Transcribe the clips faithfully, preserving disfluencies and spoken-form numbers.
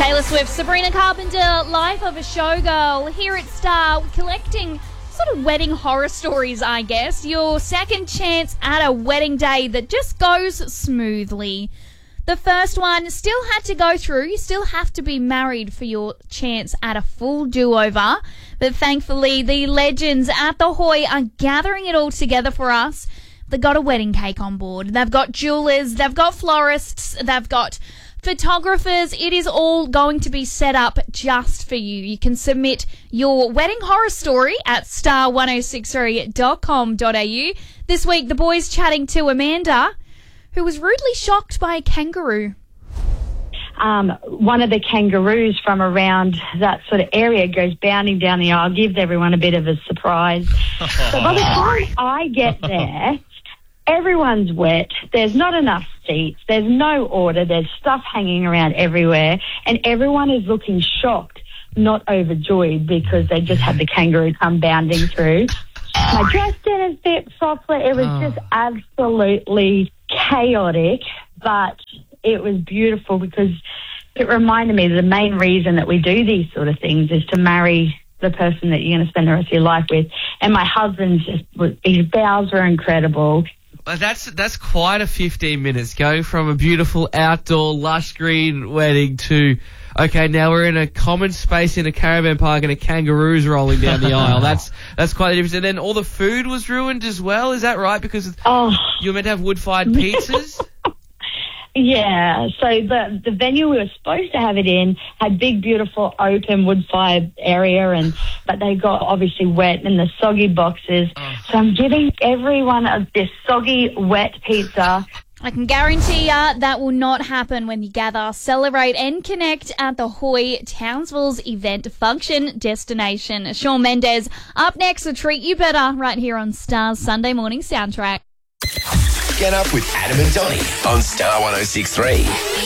Taylor Swift, Sabrina Carpenter, Life of a Showgirl. Here at Star, collecting sort of wedding horror stories, I guess. Your second chance at a wedding day that just goes smoothly. The first one still had to go through. You still have to be married for your chance at a full do-over. But thankfully, the legends at the Hoy are gathering it all together for us. They've got a wedding cake on board. They've got jewelers. They've got florists. They've got photographers. It is all going to be set up just for you. You can submit your wedding horror story at star ten sixty-three dot com dot a u. This week, the boys chatting to Amanda, who was rudely shocked by a kangaroo. Um, one of the kangaroos from around that sort of area goes bounding down the aisle, gives everyone a bit of a surprise. So by the time I get there, everyone's wet. There's not enough seats. There's no order. There's stuff hanging around everywhere. And everyone is looking shocked, not overjoyed, because they just had the kangaroo come bounding through. My dress didn't fit properly. It was Oh. just absolutely chaotic, but it was beautiful because it reminded me that the main reason that we do these sort of things is to marry the person that you're going to spend the rest of your life with. And my husband, just, his bows were incredible. Well, That's that's quite a fifteen minutes, going from a beautiful outdoor lush green wedding to, okay, now we're in a common space in a caravan park and a kangaroo's rolling down the aisle. That's that's quite a difference. And then all the food was ruined as well, is that right? Because Oh, you were meant to have wood-fired pizzas? yeah. So the the venue we were supposed to have it in had big, beautiful, open wood-fired area, and but they got obviously wet in the soggy boxes. Oh. So I'm giving everyone a, this soggy, wet pizza. I can guarantee ya that will not happen when you gather, celebrate and connect at the Hoy, Townsville's event function destination. Shawn Mendes up next to treat you better right here on Star's Sunday Morning Soundtrack. Get up with Adam and Donnie on Star ten sixty-three.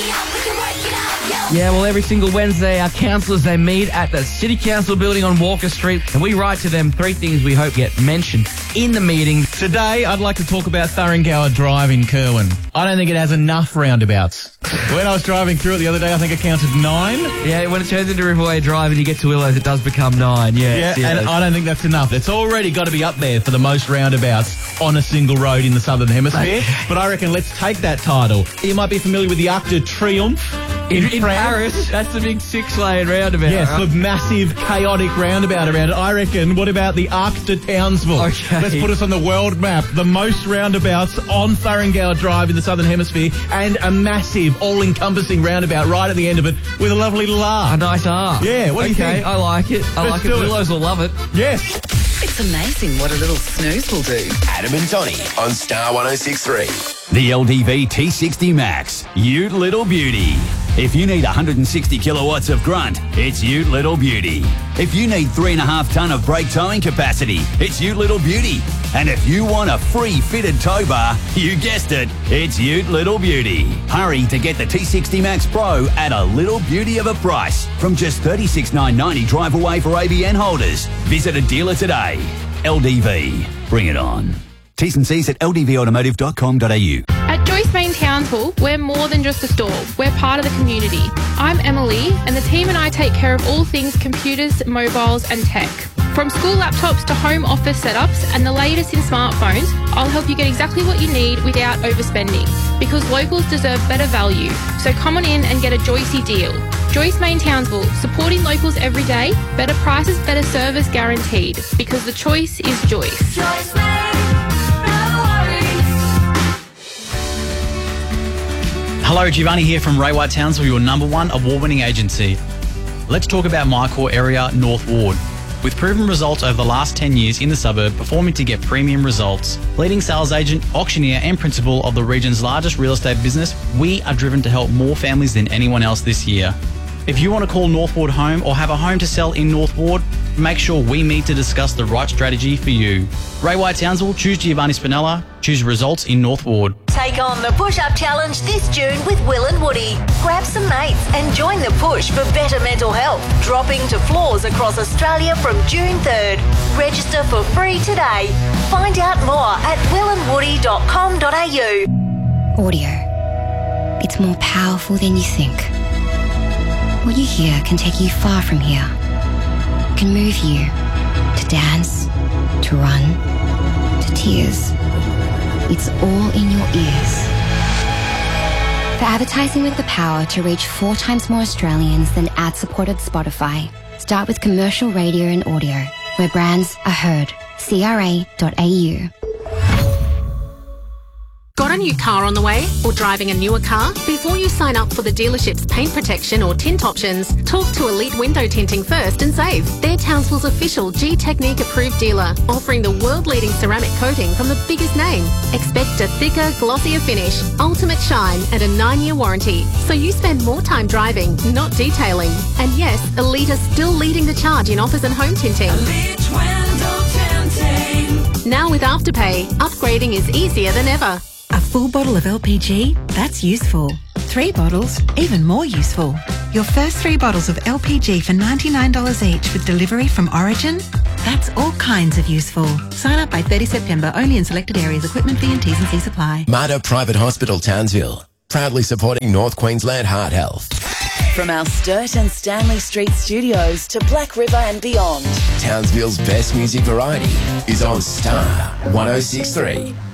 Yeah, well, every single Wednesday, our councillors, they meet at the City Council building on Walker Street, and we write to them three things we hope get mentioned in the meeting. Today, I'd like to talk about Thuringower Drive in Kerwin. I don't think it has enough roundabouts. When I was driving through it the other day, I think I counted nine. Yeah, when it turns into Riverway Drive and you get to Willows, it does become nine. Yeah, Yeah, yeah. and I don't think that's enough. It's already got to be up there for the most roundabouts on a single road in the Southern Hemisphere. But I reckon let's take that title. You might be familiar with the Arc de Triomphe in, in, in France. Paris, that's the big six-lane roundabout. Yes, right? the massive, chaotic roundabout around it. I reckon, what about the Arc de Townsville? Okay. Let's put us on the world map. The most roundabouts on Thuringower Drive in the Southern Hemisphere, and a massive, all-encompassing roundabout right at the end of it with a lovely little A arc. nice arc. Yeah, what do you okay, think? I like it. I Let's like it. do it. Willows will love it. Yes. It's amazing what a little snooze will do. Adam and Donnie on Star ten sixty-three. The L D V T sixty Max, Ute Little Beauty. If you need one hundred sixty kilowatts of grunt, it's Ute Little Beauty. If you need three and a half ton of brake towing capacity, it's Ute Little Beauty. And if you want a free fitted tow bar, you guessed it, it's Ute Little Beauty. Hurry to get the T sixty Max Pro at a little beauty of a price from just thirty-six thousand nine hundred ninety drive away for A B N holders. Visit a dealer today. L D V, bring it on. T's and C's at l d v automotive dot com dot a u. At Joyce Main Townsville, we're more than just a store. We're part of the community. I'm Emily, and the team and I take care of all things computers, mobiles, and tech. From school laptops to home office setups and the latest in smartphones, I'll help you get exactly what you need without overspending. Because locals deserve better value. So come on in and get a Joycey deal. Joyce Main Townsville, supporting locals every day. Better prices, better service guaranteed. Because the choice is Joyce. Joyce Main, no worries. Hello, Giovanni here from Ray White Townsville, your number one award-winning agency. Let's talk about my core area, North Ward. With proven results over the last ten years in the suburb, performing to get premium results. Leading sales agent, auctioneer and principal of the region's largest real estate business, we are driven to help more families than anyone else this year. If you want to call North Ward home or have a home to sell in North Ward, make sure we meet to discuss the right strategy for you. Ray White Townsville, choose Giovanni Spinella, choose results in North Ward. Take on the Push-Up Challenge this June with Will and Woody. Grab some mates and join the push for better mental health. Dropping to floors across Australia from June third. Register for free today. Find out more at will and woody dot com dot a u. Audio. It's more powerful than you think. What you hear can take you far from here. It can move you to dance, to run, to tears. It's all in your ears. For advertising with the power to reach four times more Australians than ad-supported Spotify, start with commercial radio and audio, where brands are heard. C R A dot A U. Got a new car on the way or driving a newer car? Before you sign up for the dealership's paint protection or tint options, talk to Elite Window Tinting first and save. They're Townsville's official G-Technique approved dealer, offering the world-leading ceramic coating from the biggest name. Expect a thicker, glossier finish, ultimate shine and a nine-year warranty. So you spend more time driving, not detailing. And yes, Elite are still leading the charge in offers and home tinting. Elite Window Tinting. Now with Afterpay, upgrading is easier than ever. A full bottle of L P G? That's useful. Three bottles? Even more useful. Your first three bottles of L P G for ninety-nine dollars each with delivery from Origin? That's all kinds of useful. Sign up by thirtieth September, only in selected areas. Equipment fee and T's and C's apply. Mater Private Hospital Townsville, proudly supporting North Queensland Heart Health. From our Sturt and Stanley Street studios to Black River and beyond, Townsville's best music variety is on Star one oh six point three.